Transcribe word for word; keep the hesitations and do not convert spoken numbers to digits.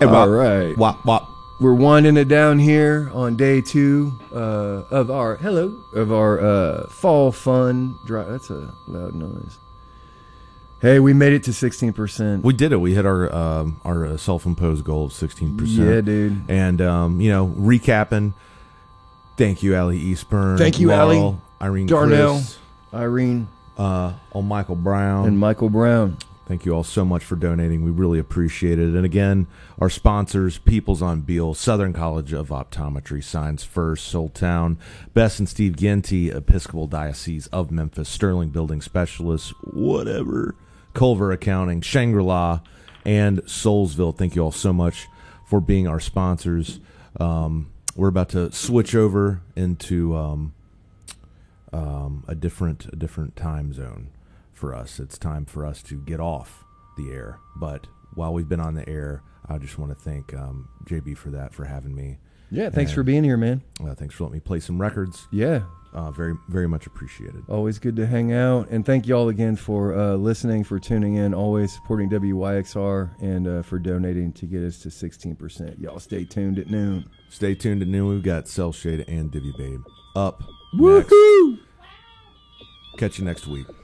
All right. Wop, wop. We're winding it down here on day two uh, of our hello of our uh, fall fun drive. That's a loud noise. Hey, we made it to sixteen percent. We did it. We hit our um, our uh, self-imposed goal of sixteen percent. Yeah, dude. And um, you know, recapping. Thank you, Allie Eastburn. Thank you, Laurel, Allie. Irene, Darnell, Chris, Irene, uh, oh Michael Brown, and Michael Brown. Thank you all so much for donating. We really appreciate it. And again, our sponsors, Peoples on Beale, Southern College of Optometry, Signs First, Soultown, Bess and Steve Ginty, Episcopal Diocese of Memphis, Sterling Building Specialists, whatever, Culver Accounting, Shangri-La, and Soulsville. Thank you all so much for being our sponsors. Um, we're about to switch over into um, um, a different a different time zone. For us, it's time for us to get off the air. But while we've been on the air, I just want to thank um, J B for that, for having me. Yeah, thanks and, for being here, man. Uh, thanks for letting me play some records. Yeah. Uh, very, very much appreciated. Always good to hang out. And thank you all again for uh, listening, for tuning in, always supporting W Y X R, and uh, for donating to get us to sixteen percent. Y'all stay tuned at noon. Stay tuned at noon. We've got Cell Shade and Divvy Babe up Woohoo! next. Catch you next week.